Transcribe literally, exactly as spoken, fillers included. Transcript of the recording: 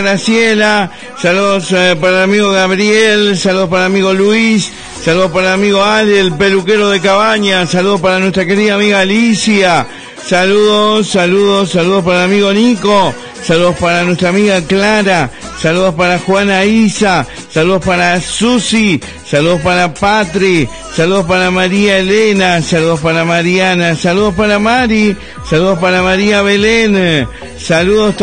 Graciela, saludos eh, para el amigo Gabriel, saludos para el amigo Luis, saludos para el amigo Ale, el peluquero de Cabañas, saludos para nuestra querida amiga Alicia, saludos, saludos, saludos para el amigo Nico, saludos para nuestra amiga Clara, saludos para Juana Isa, saludos para Susi, saludos para Patri, saludos para María Elena, saludos para Mariana, saludos para Mari, saludos para María Belén, saludos